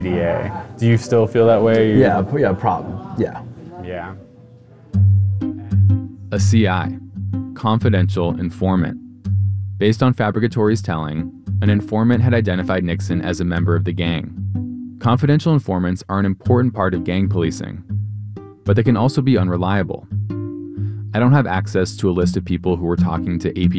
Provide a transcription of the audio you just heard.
DA. Do you still feel that way? Yeah, problem. Yeah. Yeah. A CI, confidential informant. Based on Fabricatory's telling, an informant had identified Nixon as a member of the gang. Confidential informants are an important part of gang policing, but they can also be unreliable. I don't have access to a list of people who were talking to AP